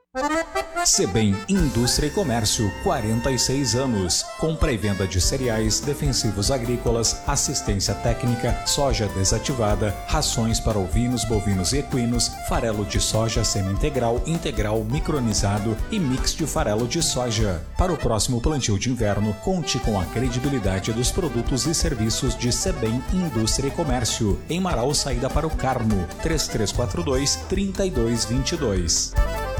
Sebem Indústria e Comércio, 46 anos. Compra e venda de cereais, defensivos agrícolas, assistência técnica, soja desativada, rações para ovinos, bovinos e equinos, farelo de soja semi-integral, integral, micronizado e mix de farelo de soja. Para o próximo plantio de inverno, conte com a credibilidade dos produtos e serviços de Sebem Indústria e Comércio. Em Marau, saída para o Carmo, 3342-3222.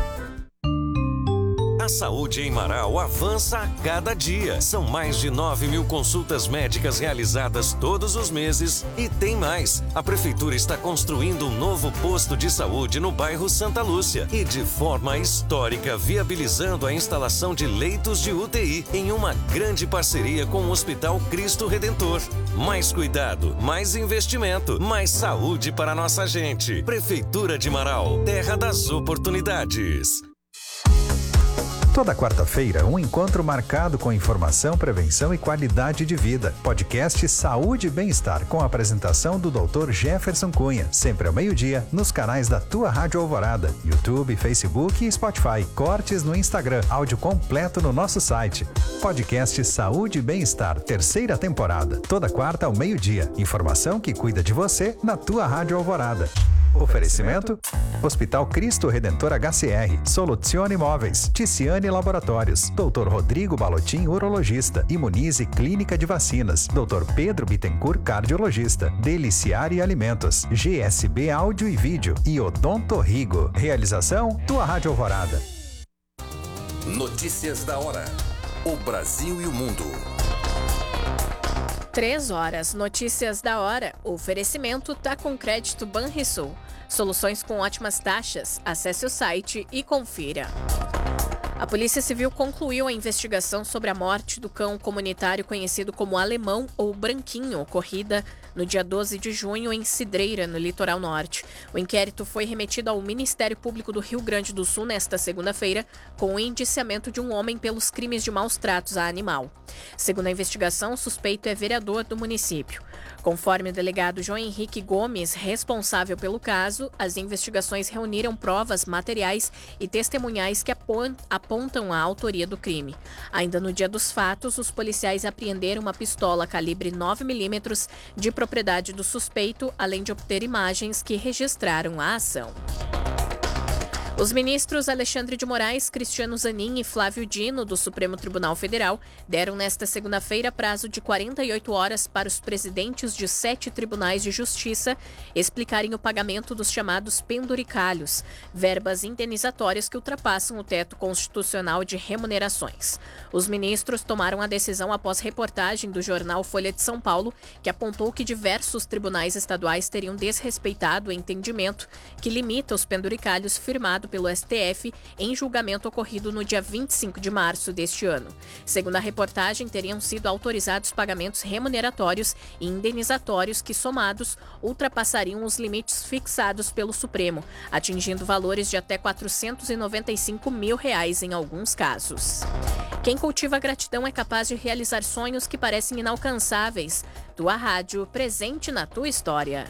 A saúde em Marau avança a cada dia. São mais de 9.000 consultas médicas realizadas todos os meses e tem mais. A Prefeitura está construindo um novo posto de saúde no bairro Santa Lúcia e de forma histórica viabilizando a instalação de leitos de UTI em uma grande parceria com o Hospital Cristo Redentor. Mais cuidado, mais investimento, mais saúde para nossa gente. Prefeitura de Marau, terra das oportunidades. Toda quarta-feira, um encontro marcado com informação, prevenção e qualidade de vida. Podcast Saúde e Bem-Estar, com a apresentação do Dr. Jefferson Cunha, sempre ao meio-dia, nos canais da Tua Rádio Alvorada, YouTube, Facebook e Spotify. Cortes no Instagram, áudio completo no nosso site. Podcast Saúde e Bem-Estar, 3ª temporada. Toda quarta ao meio-dia. Informação que cuida de você na Tua Rádio Alvorada. Oferecimento: Hospital Cristo Redentor HCR, Soluzione Imóveis, Ticiane Laboratórios, Dr. Rodrigo Balotin, urologista, Imunize Clínica de Vacinas, Dr. Pedro Bittencourt, cardiologista, Deliciare Alimentos, GSB Áudio e Vídeo e Odonto Rigo. Realização: Tua Rádio Alvorada. Notícias da hora. O Brasil e o mundo. 3 horas, notícias da hora. O oferecimento tá com crédito Banrisul. Soluções com ótimas taxas. Acesse o site e confira. A Polícia Civil concluiu a investigação sobre a morte do cão comunitário conhecido como Alemão ou Branquinho, ocorrida no dia 12 de junho em Cidreira, no litoral norte. O inquérito foi remetido ao Ministério Público do Rio Grande do Sul nesta segunda-feira, com o indiciamento de um homem pelos crimes de maus tratos a animal. Segundo a investigação, o suspeito é vereador do município. Conforme o delegado João Henrique Gomes, responsável pelo caso, as investigações reuniram provas materiais e testemunhais que apontam a autoria do crime. Ainda no dia dos fatos, os policiais apreenderam uma pistola calibre 9mm de propriedade do suspeito, além de obter imagens que registraram a ação. Os ministros Alexandre de Moraes, Cristiano Zanin e Flávio Dino, do Supremo Tribunal Federal, deram nesta segunda-feira prazo de 48 horas para os presidentes de 7 tribunais de justiça explicarem o pagamento dos chamados penduricalhos, verbas indenizatórias que ultrapassam o teto constitucional de remunerações. Os ministros tomaram a decisão após reportagem do jornal Folha de São Paulo, que apontou que diversos tribunais estaduais teriam desrespeitado o entendimento que limita os penduricalhos firmado pelo STF em julgamento ocorrido no dia 25 de março deste ano. Segundo a reportagem, teriam sido autorizados pagamentos remuneratórios e indenizatórios que, somados, ultrapassariam os limites fixados pelo Supremo, atingindo valores de até R$ 495 mil em alguns casos. Quem cultiva gratidão é capaz de realizar sonhos que parecem inalcançáveis. Tua Rádio, presente na tua história.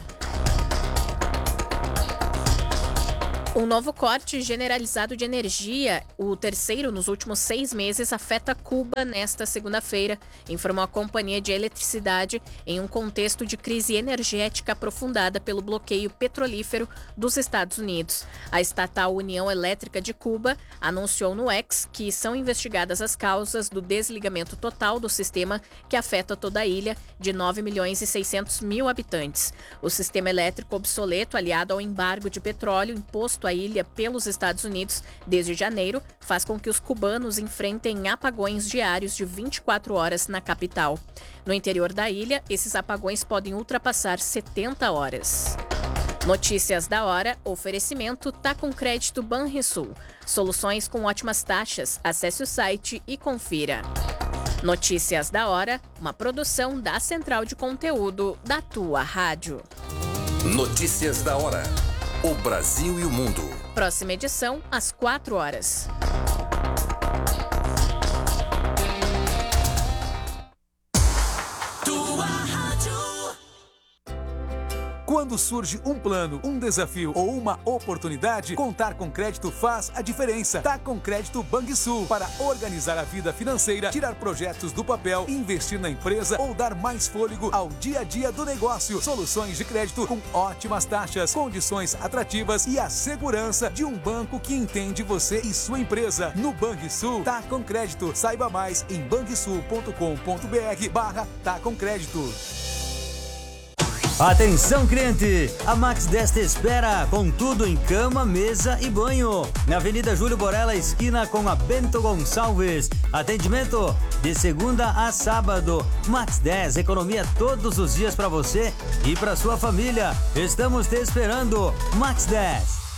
Um novo corte generalizado de energia, o terceiro nos últimos 6 meses, afeta Cuba nesta segunda-feira, informou a Companhia de Eletricidade em um contexto de crise energética aprofundada pelo bloqueio petrolífero dos Estados Unidos. A estatal União Elétrica de Cuba anunciou no X que são investigadas as causas do desligamento total do sistema que afeta toda a ilha de 9.600.000 habitantes. O sistema elétrico obsoleto, aliado ao embargo de petróleo imposto à ilha pelos Estados Unidos desde janeiro, faz com que os cubanos enfrentem apagões diários de 24 horas na capital. No interior da ilha, esses apagões podem ultrapassar 70 horas. Notícias da hora, oferecimento tá com crédito Banrisul. Soluções com ótimas taxas. Acesse o site e confira. Notícias da hora, uma produção da Central de Conteúdo da Tua Rádio. Notícias da hora. O Brasil e o mundo. Próxima edição, às 4 horas. Tua Rádio. Quando surge um plano, um desafio ou uma oportunidade, contar com crédito faz a diferença. Tá com crédito Banrisul para organizar a vida financeira, tirar projetos do papel, investir na empresa ou dar mais fôlego ao dia a dia do negócio. Soluções de crédito com ótimas taxas, condições atrativas e a segurança de um banco que entende você e sua empresa. No Banrisul, tá com crédito. Saiba mais em banrisul.com.br/tá com crédito. Atenção, cliente! A Max 10 te espera com tudo em cama, mesa e banho. Na Avenida Júlio Borella, esquina com a Bento Gonçalves. Atendimento de segunda a sábado. Max 10, economia todos os dias para você e para sua família. Estamos te esperando. Max 10.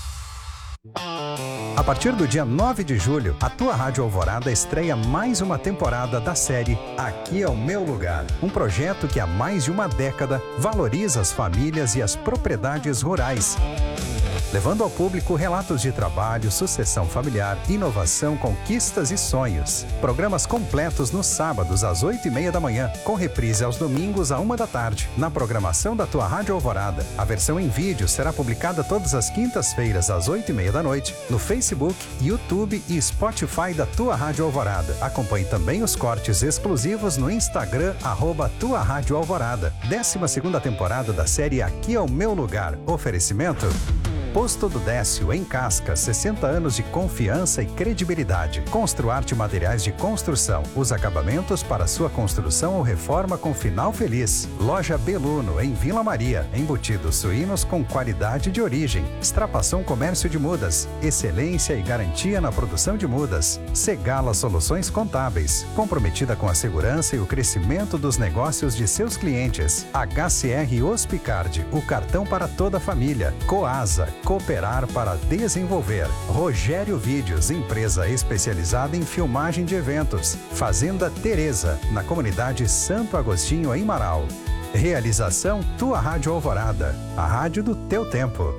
A partir do dia 9 de julho, a tua Rádio Alvorada estreia mais uma temporada da série Aqui é o Meu Lugar. Um projeto que há mais de uma década valoriza as famílias e as propriedades rurais, levando ao público relatos de trabalho, sucessão familiar, inovação, conquistas e sonhos. Programas completos nos sábados às 8h30 da manhã, com reprise aos domingos à 1 da tarde, na programação da tua Rádio Alvorada. A versão em vídeo será publicada todas as quintas-feiras às 8h30 da noite, no Facebook, YouTube e Spotify da tua Rádio Alvorada. Acompanhe também os cortes exclusivos no Instagram, @tua Rádio Alvorada. 12ª temporada da série Aqui é o Meu Lugar. Oferecimento Posto do Décio, em Casca, 60 anos de confiança e credibilidade. Construarte Materiais de Construção, os acabamentos para sua construção ou reforma com final feliz. Loja Beluno, em Vila Maria, embutidos suínos com qualidade de origem. Extrapação Comércio de Mudas, excelência e garantia na produção de mudas. Segala Soluções Contábeis, comprometida com a segurança e o crescimento dos negócios de seus clientes. HCR Hospicard, o cartão para toda a família. Coasa, cooperar para desenvolver. Rogério Vídeos, empresa especializada em filmagem de eventos. Fazenda Teresa, na comunidade Santo Agostinho, em Marau. Realização Tua Rádio Alvorada, a rádio do teu tempo.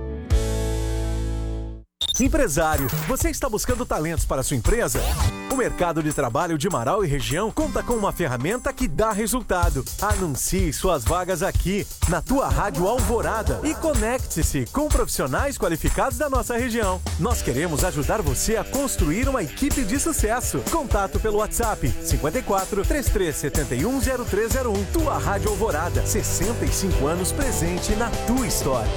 Empresário, você está buscando talentos para sua empresa? O mercado de trabalho de Marau e região conta com uma ferramenta que dá resultado. Anuncie suas vagas aqui, na tua Rádio Alvorada, e conecte-se com profissionais qualificados da nossa região. Nós queremos ajudar você a construir uma equipe de sucesso. Contato pelo WhatsApp 54 3371 0301. Tua Rádio Alvorada, 65 anos presente na tua história.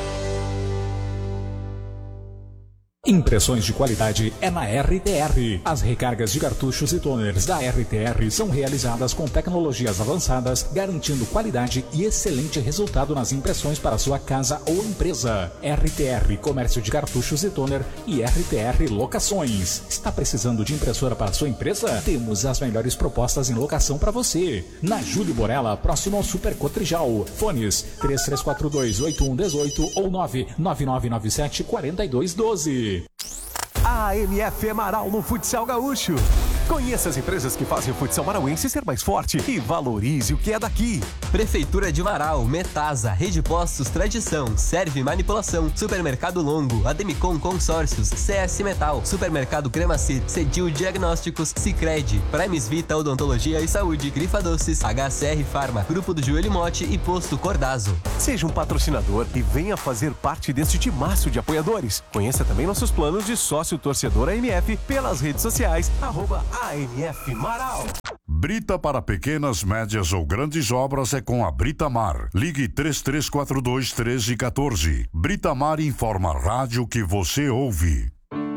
Impressões de qualidade é na RTR. As recargas de cartuchos e toners da RTR são realizadas com tecnologias avançadas, garantindo qualidade e excelente resultado nas impressões para sua casa ou empresa. RTR Comércio de Cartuchos e Toner e RTR Locações. Está precisando de impressora para sua empresa? Temos as melhores propostas em locação para você. Na Júlio Borella, próximo ao Super Cotrijal. Fones 3342-8118 ou 99997-4212. A AMF Marau no Futsal Gaúcho. Conheça as empresas que fazem o futsal marauense ser mais forte e valorize o que é daqui. Prefeitura de Marau, Metasa, Rede Postos Tradição, Serve Manipulação, Supermercado Longo, Ademicon Consórcios, CS Metal, Supermercado Cremacir, Cedil Diagnósticos, Sicredi, Primes Vita Odontologia e Saúde, Grifa Doces, HCR Farma, Grupo do Joelho Mote e Posto Cordazo. Seja um patrocinador e venha fazer parte deste timaço de apoiadores. Conheça também nossos planos de sócio torcedor AMF pelas redes sociais, @AMF Marau. Brita para pequenas, médias ou grandes obras é com a Britamar. Ligue 3342 1314. Britamar informa a rádio que você ouve.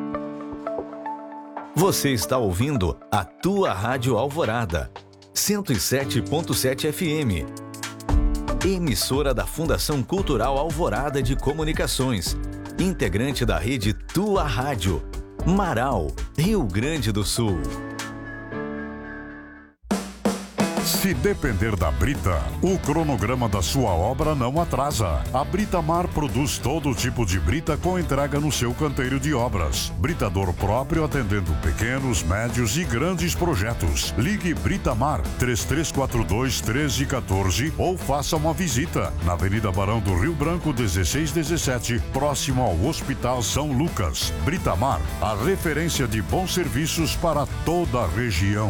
Você está ouvindo a tua Rádio Alvorada, 107.7 FM. Emissora da Fundação Cultural Alvorada de Comunicações. Integrante da rede Tua Rádio. Marau, Rio Grande do Sul. Se depender da Brita, o cronograma da sua obra não atrasa. A Britamar produz todo tipo de brita com entrega no seu canteiro de obras. Britador próprio atendendo pequenos, médios e grandes projetos. Ligue Britamar 3342 1314 ou faça uma visita na Avenida Barão do Rio Branco 1617, próximo ao Hospital São Lucas. Britamar, a referência de bons serviços para toda a região.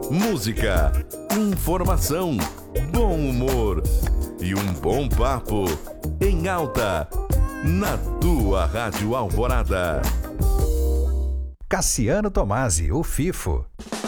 música, informação, bom humor e um bom papo em alta na tua Rádio Alvorada. Cassiano Tomasi, o FIFO.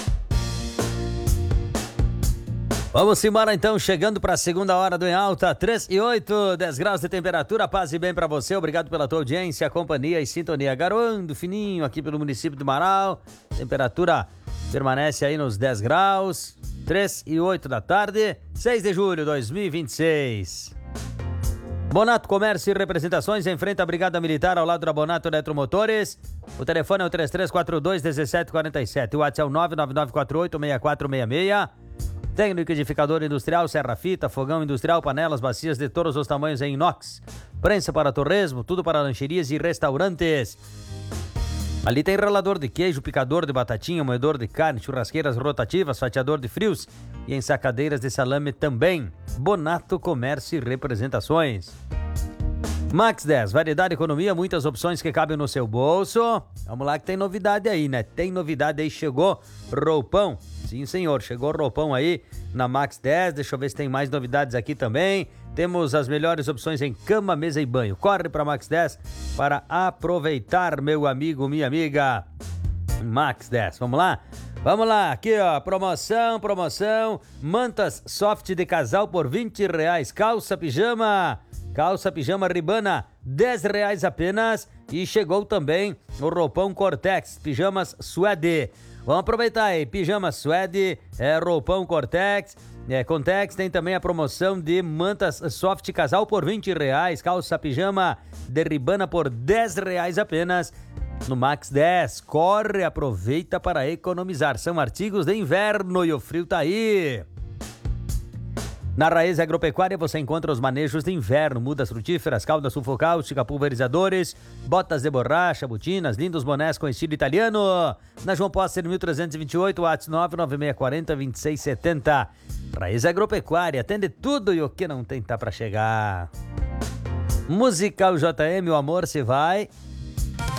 Vamos embora então, chegando para a segunda hora do Em Alta, 3 e 8, 10 graus de temperatura, paz e bem para você, obrigado pela tua audiência, companhia e sintonia, garoando fininho aqui pelo município de Marau, temperatura permanece aí nos 10 graus, 3 e 8 da tarde, 6 de julho de 2026. Bonato Comércio e Representações, em frente à Brigada Militar, ao lado da Bonato Eletromotores. O telefone é o 3342-1747, o WhatsApp é o 99948-6466. Técnico edificador industrial, serra fita, fogão industrial, panelas, bacias de todos os tamanhos em inox. Prensa para torresmo, tudo para lancherias e restaurantes. Ali tem ralador de queijo, picador de batatinha, moedor de carne, churrasqueiras rotativas, fatiador de frios e ensacadeiras de salame também. Bonato Comércio e Representações. Max 10, variedade, economia, muitas opções que cabem no seu bolso. Vamos lá que tem novidade aí, né? Tem novidade aí, chegou roupão. Sim, senhor, chegou roupão aí na Max 10. Deixa eu ver se tem mais novidades aqui também. Temos as melhores opções em cama, mesa e banho. Corre para Max 10 para aproveitar, meu amigo, minha amiga. Max 10, vamos lá? Vamos lá, aqui ó, promoção, mantas soft de casal por R$20, calça pijama Ribana, R$10 apenas. E chegou também o roupão Cortex, pijamas suede. Vamos aproveitar aí, pijama suede, roupão Cortex, Contex, tem também a promoção de mantas soft casal por R$20, calça pijama de Ribana por R$10 apenas. No Max 10, corre, aproveita para economizar. São artigos de inverno e o frio tá aí. Na Raiz Agropecuária você encontra os manejos de inverno, mudas frutíferas, calda sulfocáustica, pulverizadores, botas de borracha, botinas, lindos bonés com estilo italiano. Na João Póster 1328, WhatsApp 99640-2670. Raiz Agropecuária, atende tudo e o que não tem tá pra chegar. Musical JM, o amor se vai.